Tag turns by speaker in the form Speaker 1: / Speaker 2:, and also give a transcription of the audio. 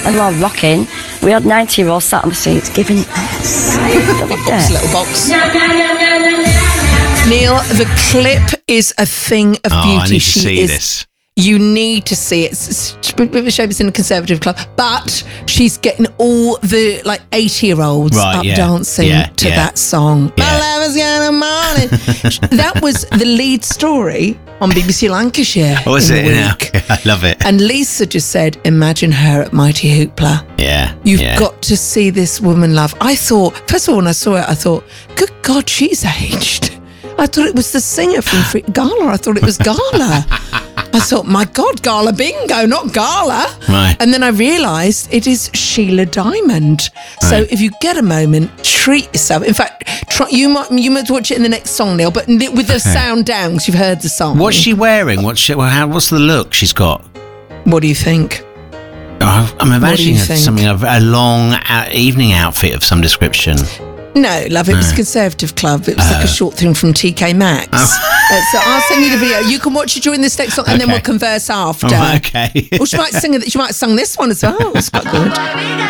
Speaker 1: everyone rocking. We had 90-year-olds sat on the seats giving
Speaker 2: It's a little box. Neil, the clip is a thing of beauty.
Speaker 3: I need to see this.
Speaker 2: You need to see it. It's a bit of a shame it's in a conservative club, but she's getting all the 80-year-olds up dancing to that song.
Speaker 3: Yeah.
Speaker 2: My love is gonna morning. That was the lead story on BBC Lancashire.
Speaker 3: What was
Speaker 2: in
Speaker 3: it?
Speaker 2: the
Speaker 3: Yeah.
Speaker 2: week.
Speaker 3: I love it.
Speaker 2: And Lisa just said, imagine her at Mighty Hoopla.
Speaker 3: Yeah.
Speaker 2: You've got to see this woman, love. I thought, first of all, when I saw it, I thought, good God, she's aged. I thought it was the singer from Gala. I thought it was Gala. I thought, my God, Gala Bingo, not Gala.
Speaker 3: Right.
Speaker 2: And then I realised it is Sheila Diamond. So if you get a moment, treat yourself. In fact, you might watch it in the next song, Neil, but with the sound down, because you've heard the song.
Speaker 3: What's she wearing? What's the look she's got?
Speaker 2: What do you think?
Speaker 3: I'm imagining something a long evening outfit of some description.
Speaker 2: No, love, it was a conservative club. It was like a short thing from TK Maxx. So I'll send you the video. You can watch it during this next song, and then we'll converse after.
Speaker 3: Oh, okay.
Speaker 2: Well, she might have sung this one as well. It's quite good.